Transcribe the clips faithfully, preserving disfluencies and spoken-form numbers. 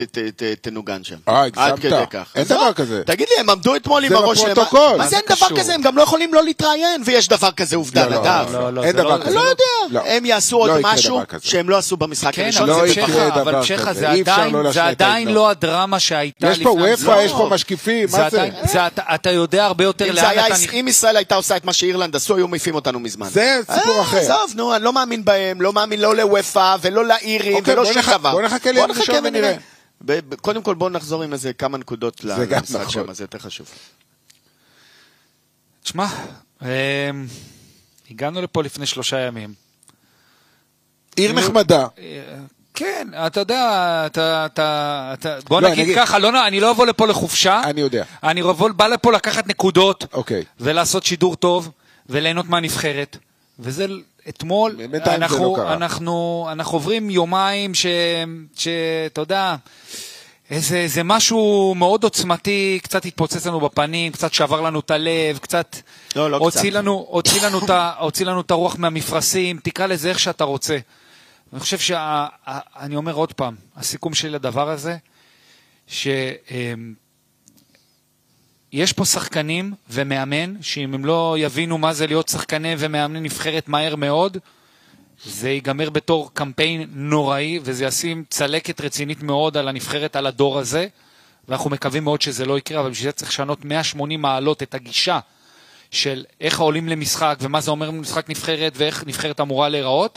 תנוגן שם. אה, הגזמת. אין דבר כזה. תגיד לי, הם עמדו אתמול עם הראש... זה בפרוטוקול. מה זה אין דבר כזה? הם גם לא יכולים לא להתראיין, ויש דבר כזה עובדה לדעת. אין דבר כזה. לא יודע. הם יעשו עוד משהו שהם לא עשו במשחק הראשון. לא יקרה דבר כזה. זה עדיין לא הדרמה שהייתה יש פה וופא, יש פה משקיפים, מה זה? אתה יודע הרבה יותר לאן אתה... אם ישראל הייתה עושה את מה שאירלנד עשו, היו מעיפים אותנו מזמן. זה סיפור אחר. עזוב, נו, אני לא מאמין בהם, לא מאמין לא לוופא ולא לאירים ולא שום דבר. בוא נחכה ליום ראשון ונראה. קודם כל בואו נחזור עם איזה כמה נקודות למשחק שם, זה יותר חשוב. תשמע, הגענו לפה לפני שלושה ימים. עיר נחמדה. כן, אתה יודע, אתה, אתה, אתה, בוא נגיד ככה, לא, אני לא אבוא לפה לחופשה. אני יודע. אני בא לפה לקחת נקודות. אוקיי. ולעשות שידור טוב, וליהנות מהנבחרת. וזה אתמול, אנחנו, אנחנו, אנחנו עוברים יומיים ש, שאתה יודע, איזה, איזה משהו מאוד עוצמתי, קצת התפוצץ לנו בפנים, קצת שבר לנו את הלב, קצת, לא, לא הוציא קצת. לנו, הוציא לנו, הוציא לנו את הרוח מהמפרשים, תקרא לזה איך שאתה רוצה. אני חושב שאני אומר עוד פעם, הסיכום שלי לדבר הזה, שיש פה שחקנים ומאמן, שאם הם לא יבינו מה זה להיות שחקנים ומאמני נבחרת מהר מאוד, זה ייגמר בתור קמפיין נוראי, וזה ישים צלקת רצינית מאוד על הנבחרת, על הדור הזה, ואנחנו מקווים מאוד שזה לא יקרה, אבל בשביל זה צריך לשנות מאה ושמונים מעלות את הגישה של איך העולים למשחק, ומה זה אומר משחק נבחרת, ואיך נבחרת אמורה להיראות,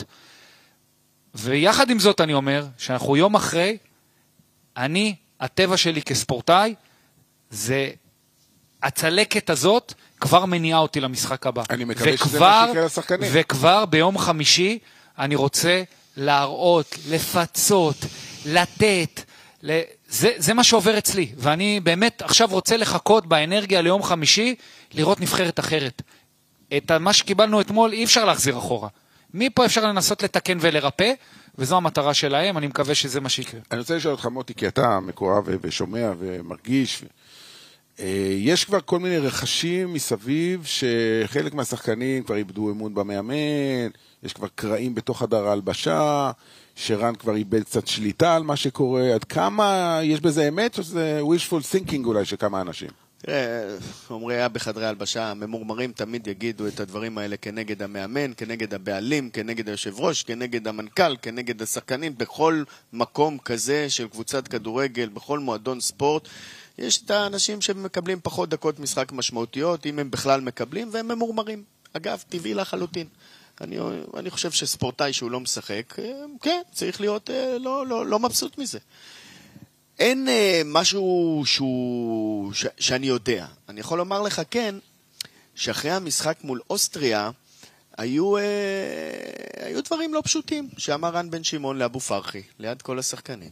ויחד עם זאת אני אומר, שאנחנו יום אחרי, אני, הטבע שלי כספורטאי, זה הצלקת הזאת כבר מניעה אותי למשחק הבא. אני מקווה וכבר, שזה מה שיקרה לשחקנים. וכבר ביום חמישי אני רוצה להראות, לפצות, לתת, ל... זה, זה מה שעובר אצלי. ואני באמת עכשיו רוצה לחכות באנרגיה ליום חמישי, לראות נבחרת אחרת. את מה שקיבלנו אתמול אי אפשר להחזיר אחורה. מפה אפשר לנסות לתקן ולרפא, וזו המטרה שלהם, אני מקווה שזה מה שיקרה. אני רוצה לשאול אותך מוטי, כי אתה מקורב ושומע ומרגיש, יש כבר כל מיני רכשים מסביב, שחלק מהשחקנים כבר איבדו אמון במאמן, יש כבר קרעים בתוך חדר ההלבשה, שרן כבר איבד קצת שליטה על מה שקורה, עד כמה יש בזה אמת, או זה wishful thinking אולי של כמה אנשים? תראה, אומרי היה בחדרי הלבשה, הממורמרים תמיד יגידו את הדברים האלה כנגד המאמן, כנגד הבעלים, כנגד היושב ראש, כנגד המנכ"ל, כנגד השחקנים, בכל מקום כזה של קבוצת כדורגל, בכל מועדון ספורט, יש את האנשים שמקבלים פחות דקות משחק משמעותיות, אם הם בכלל מקבלים, והם ממורמרים. אגב, טבעי לחלוטין. אני, אני חושב שספורטאי שהוא לא משחק, כן, צריך להיות לא, לא, לא מבסוט מזה. אין אה, משהו שהוא, ש, שאני יודע. אני יכול לומר לך כן, שאחרי המשחק מול אוסטריה, היו, אה, היו דברים לא פשוטים, שאמר רן בן שמעון לאבו פרחי, ליד כל השחקנים.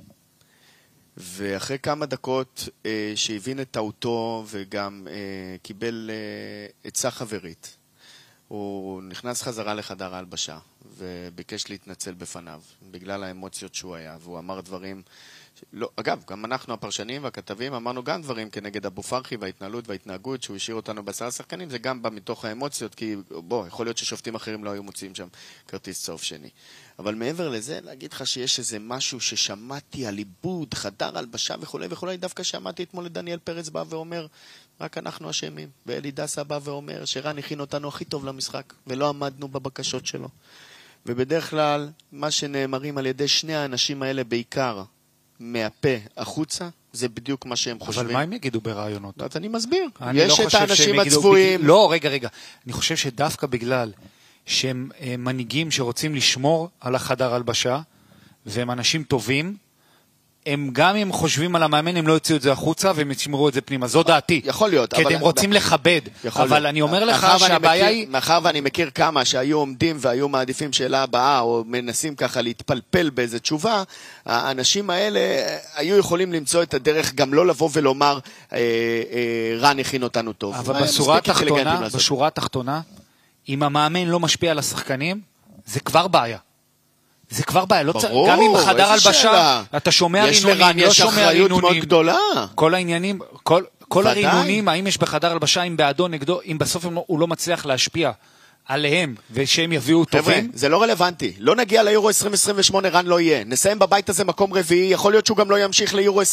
ואחרי כמה דקות אה, שהבין את טעותו וגם אה, קיבל אה, עצה חברית, הוא נכנס חזרה לחדר ההלבשה, וביקש להתנצל בפניו, בגלל האמוציות שהוא היה, והוא אמר דברים... לא, אגב, גם אנחנו הפרשנים והכתבים אמרנו גם דברים כנגד אבו פרחי וההתנהלות וההתנהגות שהוא השאיר אותנו בעשרה שחקנים, זה גם בא מתוך האמוציות, כי בוא, יכול להיות ששופטים אחרים לא היו מוציאים שם כרטיס צהוב שני. אבל מעבר לזה, להגיד לך שיש איזה משהו ששמעתי על עיבוד, חדר הלבשה וכו' וכו', דווקא שמעתי אתמול לדניאל פרץ בא ואומר, רק אנחנו אשמים, ואלי דסה בא ואומר שרן הכין אותנו הכי טוב למשחק, ולא עמדנו בבקשות שלו. ובדרך כלל, מה שנאמרים על ידי שני האנשים האלה בעיקר, מהפה החוצה, זה בדיוק מה שהם חושבים. אבל מה הם יגידו ברעיונות? אז אני מסביר. יש את האנשים הצבועים. לא, רגע, רגע. אני חושב שדווקא בגלל שהם מנהיגים שרוצים לשמור על החדר הלבשה, והם אנשים טובים, הם גם אם חושבים על המאמן, הם לא יוציאו את זה החוצה, והם ישמרו את זה פנימה. זו דעתי. יכול להיות. כי הם רוצים לכבד. אבל אני אומר לך שהבעיה היא... מאחר ואני מכיר כמה שהיו עומדים והיו מעדיפים שאלה הבאה, או מנסים ככה להתפלפל באיזו תשובה, האנשים האלה היו יכולים למצוא את הדרך גם לא לבוא ולומר, רן הכין אותנו טוב. אבל בשורה התחתונה, אם המאמן לא משפיע על השחקנים, זה כבר בעיה. זה כבר בעיה, לא ברור, גם עם חדר הלבשה, אתה שומע רינונים, לא שומע רינונים, כל העניינים, כל, כל הרינונים, האם יש בחדר הלבשה, אם בעדו, נגדו, אם בסוף הוא לא מצליח להשפיע עליהם, ושהם יביאו חבר'ה, טובים. זה לא רלוונטי. לא נגיע ליורו עשרים עשרים ושמונה, רן לא יהיה. נסיים בבית הזה מקום רביעי, יכול להיות שהוא גם לא ימשיך ליורו